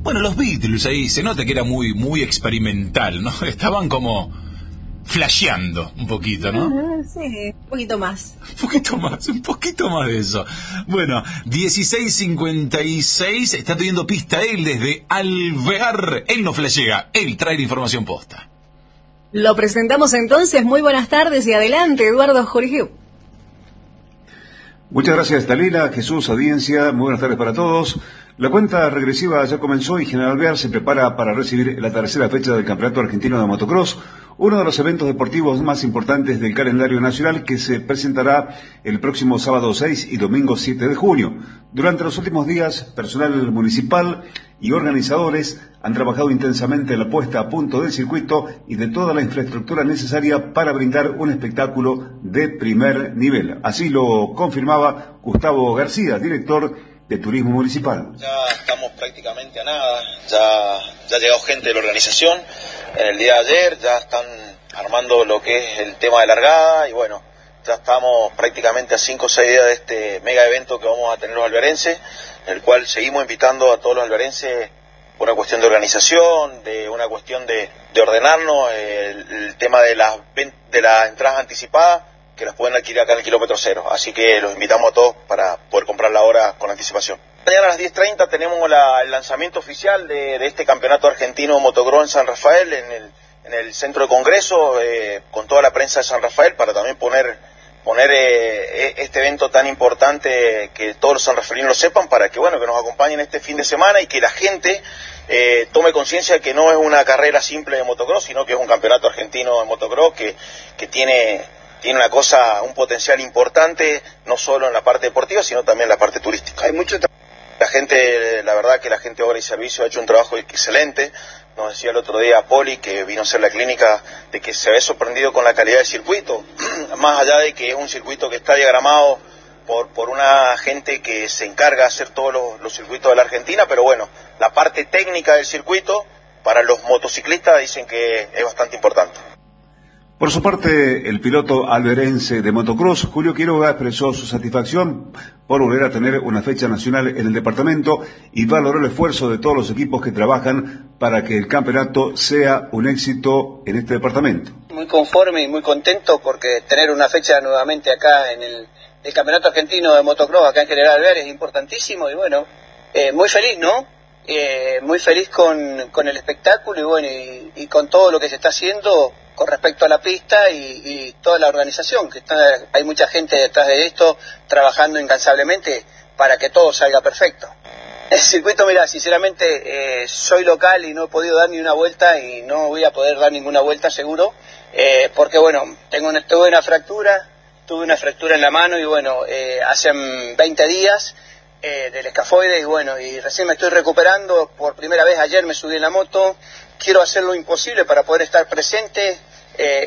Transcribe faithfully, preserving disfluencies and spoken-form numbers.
bueno, los Beatles ahí, se nota que era muy, muy experimental, ¿no? Estaban como flasheando un poquito, ¿no? Uh, sí, un poquito más. Un poquito más, un poquito más de eso. Bueno, dieciséis cincuenta y seis, está teniendo pista él desde Alvear. Él no flashea, él trae la información posta. Lo presentamos entonces. Muy buenas tardes y adelante, Eduardo Jorge. Muchas gracias, Talila, Jesús, audiencia, muy buenas tardes para todos. La cuenta regresiva ya comenzó y General Alvear se prepara para recibir la tercera fecha del Campeonato Argentino de Motocross, uno de los eventos deportivos más importantes del calendario nacional que se presentará el próximo sábado seis y domingo siete de junio. Durante los últimos días, personal municipal y organizadores han trabajado intensamente en la puesta a punto del circuito y de toda la infraestructura necesaria para brindar un espectáculo de primer nivel. Así lo confirmaba Gustavo García, director de Turismo Municipal. Ya estamos prácticamente a nada, ya, ya ha llegado gente de la organización en el día de ayer, ya están armando lo que es el tema de largada y bueno, ya estamos prácticamente a cinco o seis días de este mega evento que vamos a tener los alvearenses, en el cual seguimos invitando a todos los alvearenses por una cuestión de organización, de una cuestión de, de ordenarnos, el, el tema de las, de las entradas anticipadas, que las pueden adquirir acá en el kilómetro cero, así que los invitamos a todos para poder comprarla ahora con anticipación. Mañana a las diez treinta tenemos la, el lanzamiento oficial de, de este campeonato argentino motocross en San Rafael, en el, en el centro de congreso, eh, con toda la prensa de San Rafael, para también poner, poner eh, este evento tan importante, que todos los sanrafaelinos lo sepan, para que bueno que nos acompañen este fin de semana y que la gente eh, tome conciencia de que no es una carrera simple de motocross, sino que es un campeonato argentino de motocross que, que tiene... tiene una cosa, un potencial importante, no solo en la parte deportiva, sino también en la parte turística. Hay mucho tra- la gente, la verdad que la gente de Obra y Servicio ha hecho un trabajo excelente. Nos decía el otro día Poli, que vino a hacer la clínica, de que se había sorprendido con la calidad del circuito, más allá de que es un circuito que está diagramado por, por una gente que se encarga de hacer todos los, los circuitos de la Argentina, pero bueno, la parte técnica del circuito, para los motociclistas dicen que es bastante importante. Por su parte, el piloto alverense de motocross, Julio Quiroga, expresó su satisfacción por volver a tener una fecha nacional en el departamento y valoró el esfuerzo de todos los equipos que trabajan para que el campeonato sea un éxito en este departamento. Muy conforme y muy contento porque tener una fecha nuevamente acá en el, el Campeonato Argentino de Motocross, acá en General Alvear, es importantísimo y bueno, eh, muy feliz, ¿no? Eh, muy feliz con, con el espectáculo y bueno, y, y con todo lo que se está haciendo con respecto a la pista y, y toda la organización, que está, hay mucha gente detrás de esto trabajando incansablemente para que todo salga perfecto. El circuito, mira, sinceramente eh, soy local y no he podido dar ni una vuelta y no voy a poder dar ninguna vuelta seguro, eh, porque bueno, tengo una, tuve una fractura, tuve una fractura en la mano y bueno, eh, hace veinte días eh, del escafoide y bueno, y recién me estoy recuperando, por primera vez ayer me subí en la moto, quiero hacer lo imposible para poder estar presente. Eh,